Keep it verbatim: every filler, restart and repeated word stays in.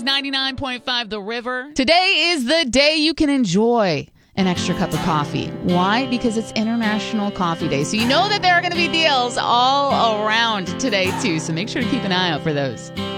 ninety-nine point five The River. Today is the day you can enjoy an extra cup of coffee. Why? Because it's International Coffee Day. So you know that there are going to be deals all around today, too. So make sure to keep an eye out for those.